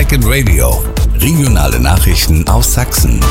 Second Radio. Regionale Nachrichten aus Sachsen.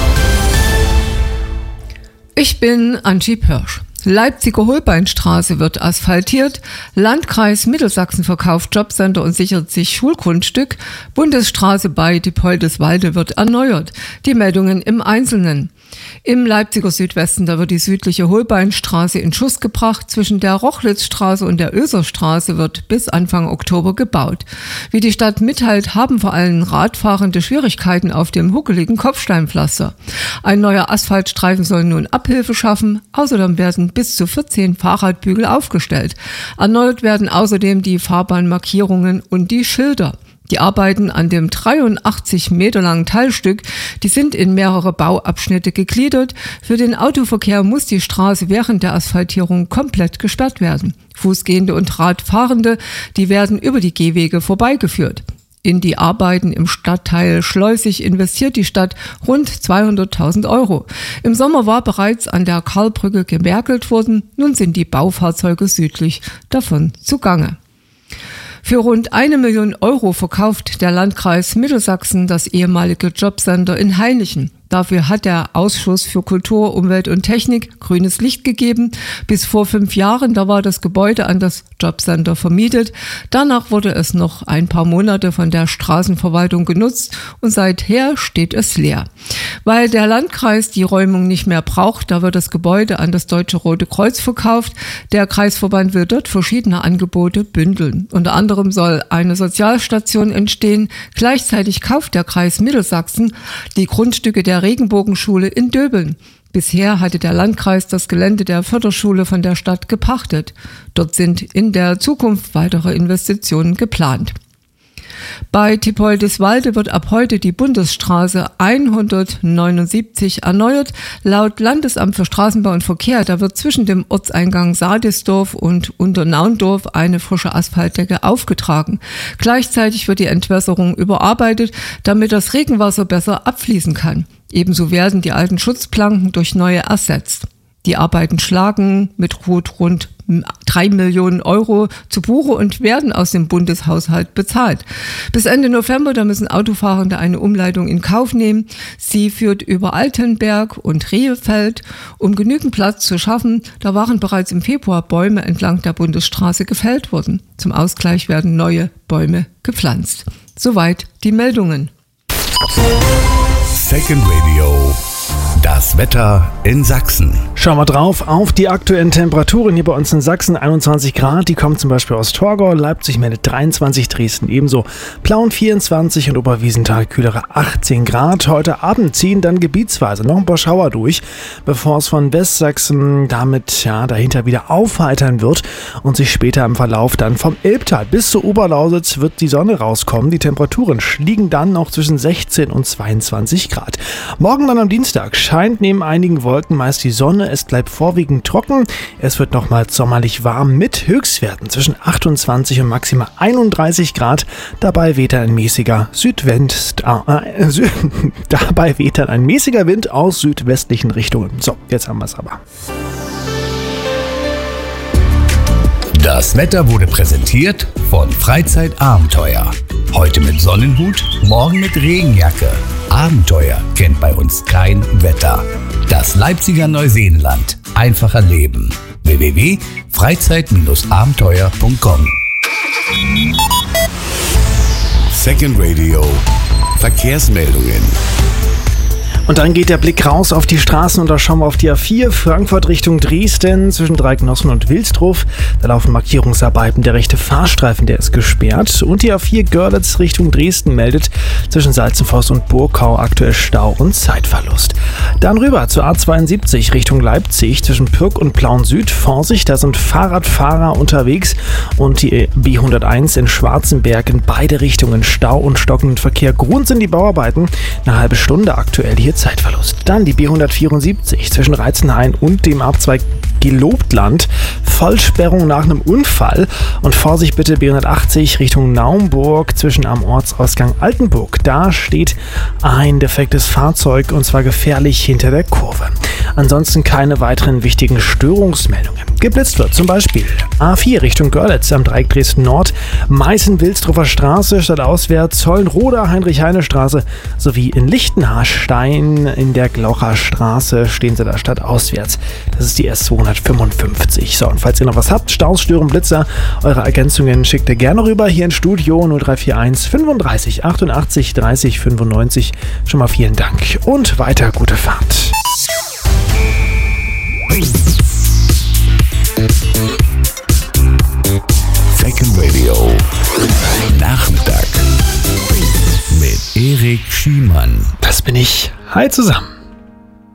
Ich bin Angie Pörsch. Leipziger Holbeinstraße wird asphaltiert, Landkreis Mittelsachsen verkauft Jobcenter und sichert sich Schulgrundstück, Bundesstraße bei Diepoldeswalde wird erneuert. Die Meldungen im Einzelnen. Im Leipziger Südwesten, da wird die südliche Holbeinstraße in Schuss gebracht. Zwischen der Rochlitzstraße und der Oeserstraße wird bis Anfang Oktober gebaut. Wie die Stadt mitteilt, haben vor allem Radfahrende Schwierigkeiten auf dem huckeligen Kopfsteinpflaster. Ein neuer Asphaltstreifen soll nun Abhilfe schaffen. Außerdem werden bis zu 14 Fahrradbügel aufgestellt. Erneuert werden außerdem die Fahrbahnmarkierungen und die Schilder. Die Arbeiten an dem 83 Meter langen Teilstück, die sind in mehrere Bauabschnitte gegliedert. Für den Autoverkehr muss die Straße während der Asphaltierung komplett gesperrt werden. Fußgehende und Radfahrende, die werden über die Gehwege vorbeigeführt. In die Arbeiten im Stadtteil Schleusig investiert die Stadt rund 200.000 Euro. Im Sommer war bereits an der Karlbrücke gewerkelt worden. Nun sind die Baufahrzeuge südlich davon zugange. Für rund 1 Million Euro verkauft der Landkreis Mittelsachsen das ehemalige Jobcenter in Hainichen. Dafür hat der Ausschuss für Kultur, Umwelt und Technik grünes Licht gegeben. Bis vor 5 Jahren, da war das Gebäude an das Jobcenter vermietet. Danach wurde es noch ein paar Monate von der Straßenverwaltung genutzt und seither steht es leer. Weil der Landkreis die Räumung nicht mehr braucht, da wird das Gebäude an das Deutsche Rote Kreuz verkauft. Der Kreisverband will dort verschiedene Angebote bündeln. Unter anderem soll eine Sozialstation entstehen. Gleichzeitig kauft der Kreis Mittelsachsen die Grundstücke der Regenbogenschule in Döbeln. Bisher hatte der Landkreis das Gelände der Förderschule von der Stadt gepachtet. Dort sind in der Zukunft weitere Investitionen geplant. Bei Diepoldeswalde wird ab heute die Bundesstraße 179 erneuert. Laut Landesamt für Straßenbau und Verkehr, da wird zwischen dem Ortseingang Sadisdorf und Unternaundorf eine frische Asphaltdecke aufgetragen. Gleichzeitig wird die Entwässerung überarbeitet, damit das Regenwasser besser abfließen kann. Ebenso werden die alten Schutzplanken durch neue ersetzt. Die Arbeiten schlagen mit rund 3 Millionen Euro zu Buche und werden aus dem Bundeshaushalt bezahlt. Bis Ende November, da müssen Autofahrende eine Umleitung in Kauf nehmen. Sie führt über Altenberg und Rehefeld. Um genügend Platz zu schaffen, da waren bereits im Februar Bäume entlang der Bundesstraße gefällt worden. Zum Ausgleich werden neue Bäume gepflanzt. Soweit die Meldungen. Second Radio. Das Wetter in Sachsen. Schauen wir drauf auf die aktuellen Temperaturen hier bei uns in Sachsen. 21 Grad, die kommen zum Beispiel aus Torgau, Leipzig meldet 23, Dresden ebenso. Plauen 24 und Oberwiesenthal kühlere 18 Grad. Heute Abend ziehen dann gebietsweise noch ein paar Schauer durch, bevor es von Westsachsen damit dahinter wieder aufheitern wird und sich später im Verlauf dann vom Elbtal bis zur Oberlausitz wird die Sonne rauskommen. Die Temperaturen liegen dann noch zwischen 16 und 22 Grad. Morgen dann am Dienstag scheint neben einigen Wolken meist die Sonne. Es bleibt vorwiegend trocken. Es wird nochmals sommerlich warm mit Höchstwerten zwischen 28 und maximal 31 Grad. Dabei weht ein mäßiger Wind aus südwestlichen Richtungen. So, jetzt haben wir es aber. Das Wetter wurde präsentiert von Freizeitabenteuer. Heute mit Sonnenhut, morgen mit Regenjacke. Abenteuer kennt bei uns kein Wetter. Das Leipziger Neuseenland. Einfacher Leben. www.freizeit-abenteuer.com. Second Radio. Verkehrsmeldungen. Und dann geht der Blick raus auf die Straßen und da schauen wir auf die A4 Frankfurt Richtung Dresden zwischen Dreigenossen und Wilsdruf. Da laufen Markierungsarbeiten. Der rechte Fahrstreifen, der ist gesperrt. Und die A4 Görlitz Richtung Dresden meldet zwischen Salzenfoss und Burgkau aktuell Stau und Zeitverlust. Dann rüber zur A72 Richtung Leipzig zwischen Pürg und Plauen Süd. Vorsicht, da sind Fahrradfahrer unterwegs und die B101 in Schwarzenberg in beide Richtungen Stau und stockenden Verkehr. Grund sind die Bauarbeiten. Eine halbe Stunde aktuell hier Zeitverlust. Dann die B174 zwischen Reizenhain und dem A2 Gelobtland. Vollsperrung nach einem Unfall. Und Vorsicht bitte B180 Richtung Naumburg zwischen am Ortsausgang Altenburg. Da steht ein defektes Fahrzeug und zwar gefährlich hinter der Kurve. Ansonsten keine weiteren wichtigen Störungsmeldungen. geblitzt wird. Zum Beispiel A4 Richtung Görlitz am Dreieck Dresden Nord, Meißen-Wilsdruffer Straße stadtauswärts, Hollenroda, Heinrich-Heine-Straße sowie in Lichtenhastein in der Glocher Straße stehen sie da stadtauswärts. Das ist die S255. So, und falls ihr noch was habt, Staus, Störungen, Blitzer, eure Ergänzungen schickt ihr gerne rüber hier ins Studio 0341 35 88 30 95. Schon mal vielen Dank und weiter gute Fahrt. Second Radio Nachmittag mit Erik Schiemann. Das bin ich. Hi zusammen.